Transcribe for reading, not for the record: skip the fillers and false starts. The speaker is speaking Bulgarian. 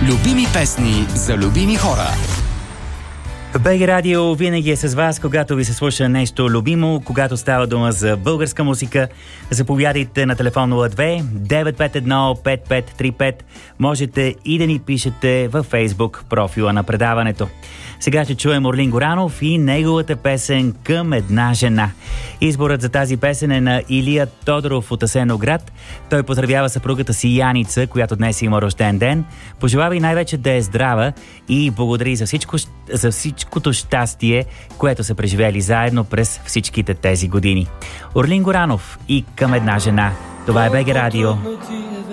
Любими песни за любими хора. БГ Радио винаги е с вас, когато ви се слуша нещо любимо, когато става дума за българска музика. Заповядайте на телефон 02-951-5535. Можете и да ни пишете във Фейсбук профила на предаването. Сега ще чуем Орлин Горанов и неговата песен "Към една жена". Изборът за тази песен е на Илия Тодоров от Асеноград. Той поздравява съпругата си Яница, която днес има рожден ден. Пожелава и най-вече да е здрава и благодари за всичкото щастие, което са преживели заедно през всичките тези години. Орлин Горанов и "Към една жена". Това е БГ Радио.